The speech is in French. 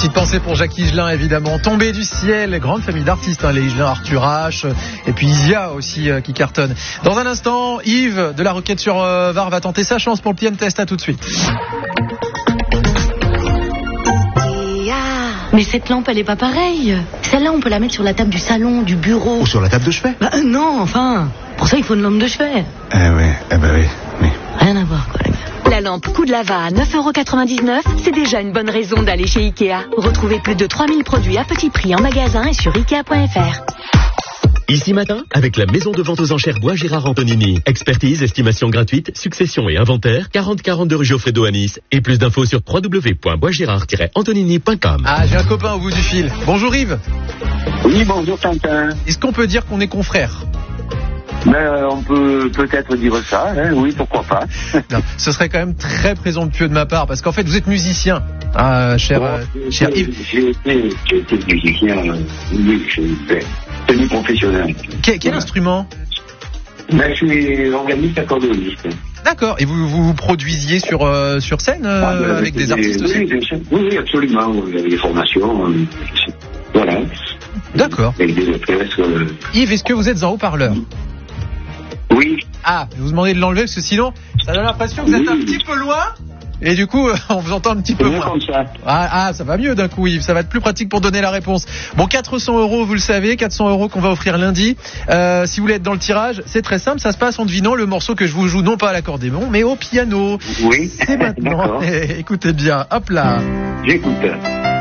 Petite pensée pour Jacques Higelin, évidemment. Tombé du ciel, grande famille d'artistes, les Higelin, Arthur H, et puis Isia aussi qui cartonne. Dans un instant, Yves de la Roquette sur Var va tenter sa chance pour le PM Test. À tout de suite. Mais cette lampe, elle est pas pareille. Celle-là, on peut la mettre sur la table du salon, du bureau. Ou sur la table de chevet. Bah non, enfin. Pour ça, il faut une lampe de chevet. Oui. Rien à voir, quoi, les gars. La lampe Coup de Lava à 9,99€, c'est déjà une bonne raison d'aller chez Ikea. Retrouvez plus de 3000 produits à petit prix en magasin et sur Ikea.fr. Ici Matin, avec la maison de vente aux enchères Bois Gérard Antonini. Expertise, estimation gratuite, succession et inventaire, 4042 rue Geoffrey d'O à Nice. Et plus d'infos sur www.boisgérard-antonini.com. Ah, j'ai un copain au bout du fil. Bonjour Yves. Oui, bonjour Tintin. Est-ce qu'on peut dire qu'on est confrères? On peut peut-être dire ça, hein, oui, pourquoi pas. Non, ce serait quand même très présomptueux de ma part, parce qu'en fait, vous êtes musicien, cher Yves. J'ai été musicien, oui, c'est semi-professionnel. Quel instrument? Je suis organiste accordéoniste. D'accord, et vous produisiez sur scène avec des artistes aussi? Oui, bien sûr. Oui, absolument, il y avait des formations, voilà. D'accord. Avec des orchestres. Yves, est-ce que vous êtes en haut-parleur? Oui. Ah, je vous demandais de l'enlever parce que sinon, ça donne l'impression que vous êtes un petit peu loin. Et du coup, on vous entend un petit peu moins. Comme ça. Ça va mieux d'un coup, Yves. Ça va être plus pratique pour donner la réponse. Bon, 400€, vous le savez, 400€ qu'on va offrir lundi. Si vous voulez être dans le tirage, c'est très simple. Ça se passe en devinant le morceau que je vous joue, non pas à l'accordéon, mais au piano. Oui. C'est maintenant. Écoutez bien. Hop là. J'écoute.